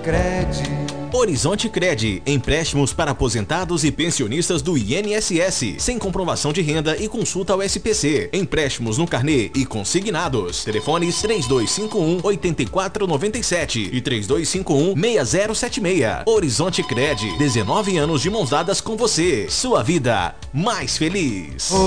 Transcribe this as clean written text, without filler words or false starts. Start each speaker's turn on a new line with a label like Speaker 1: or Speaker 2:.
Speaker 1: Horizonte Cred, empréstimos para aposentados e pensionistas do INSS, sem comprovação de renda e consulta ao SPC. Empréstimos no carnê e consignados. Telefones 3251-8497 e 3251-6076. Horizonte Cred, 19 anos de mãos dadas com você. Sua vida mais feliz.